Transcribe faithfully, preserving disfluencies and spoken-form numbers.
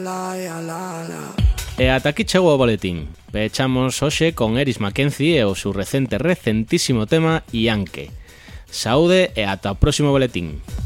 E ata aquí chegou o boletín. Pechamos hoxe con Eris Mackenzie e o seu recente recentísimo tema Yankee. Saúde e ata o próximo boletín.